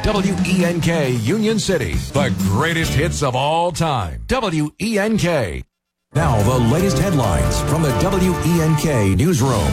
WENK Union City, the greatest hits of all time. WENK. Now the latest headlines from the WENK newsroom.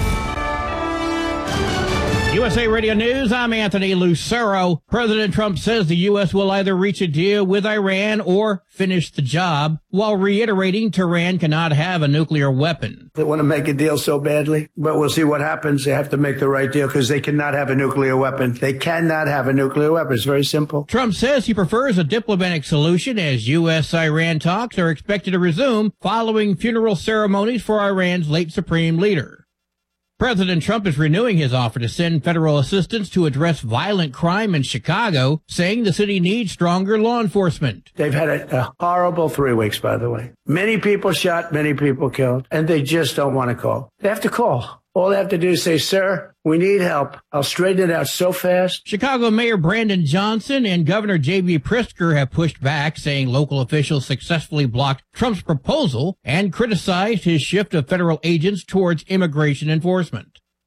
USA Radio News, I'm Anthony Lucero. President Trump says the U.S. will either reach a deal with Iran or finish the job, while reiterating Tehran cannot have a nuclear weapon. They want to make a deal so badly, but we'll see what happens. They have to make the right deal because they cannot have a nuclear weapon. They cannot have a nuclear weapon. It's very simple. Trump says he prefers a diplomatic solution as U.S.-Iran talks are expected to resume following funeral ceremonies for Iran's late supreme leader. President Trump is renewing his offer to send federal assistance to address violent crime in Chicago, saying the city needs stronger law enforcement. They've had a horrible 3 weeks, by the way. Many people shot, many people killed, and they just don't want to call. They have to call. All they have to do is say, sir, we need help. I'll straighten it out so fast. Chicago Mayor Brandon Johnson and Governor J.B. Pritzker have pushed back, saying local officials successfully blocked Trump's proposal and criticized his shift of federal agents towards immigration enforcement.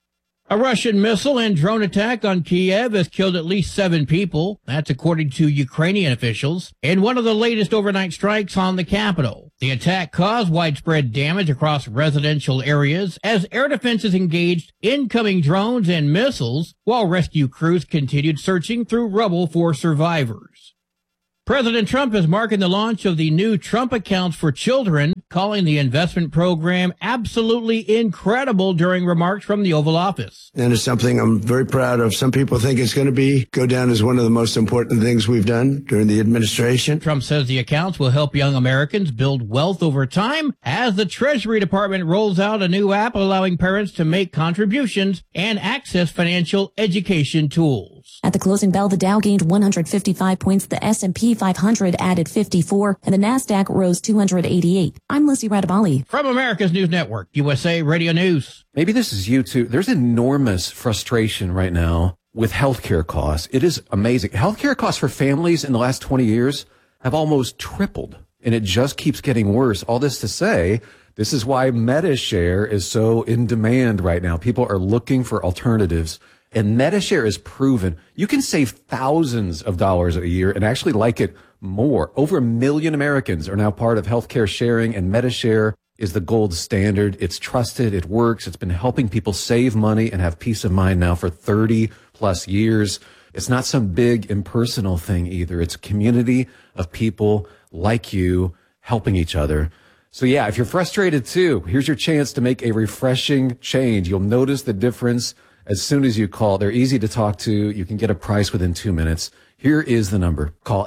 A Russian missile and drone attack on Kiev has killed at least 7 people. That's according to Ukrainian officials, in one of the latest overnight strikes on the capital. The attack caused widespread damage across residential areas as air defenses engaged incoming drones and missiles, while rescue crews continued searching through rubble for survivors. President Trump is marking the launch of the new Trump Accounts for Children, calling the investment program absolutely incredible during remarks from the Oval Office. And it's something I'm very proud of. Some people think it's going to go down as one of the most important things we've done during the administration. Trump says the accounts will help young Americans build wealth over time as the Treasury Department rolls out a new app allowing parents to make contributions and access financial education tools. At the closing bell, the Dow gained 155 points, the S&P 500 added 54, and the NASDAQ rose 288. I'm Lucy Radabali. From America's News Network, USA Radio News. Maybe this is you too. There's enormous frustration right now with healthcare costs. It is amazing. Healthcare costs for families in the last 20 years have almost tripled, and it just keeps getting worse. All this to say, this is why MediShare is so in demand right now. People are looking for alternatives. And MediShare is proven you can save thousands of dollars a year and actually like it more. Over 1 million Americans are now part of healthcare sharing, and MediShare is the gold standard. It's trusted. It works. It's been helping people save money and have peace of mind now for 30 plus years. It's not some big impersonal thing either. It's a community of people like you helping each other. So yeah, if you're frustrated too, here's your chance to make a refreshing change. You'll notice the difference as soon as you call. They're easy to talk to. You can get a price within 2 minutes. Here is the number. Call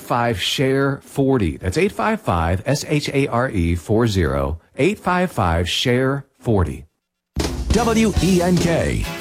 855-SHARE-40. That's 855-SHARE-40. 855-SHARE-40. WENK.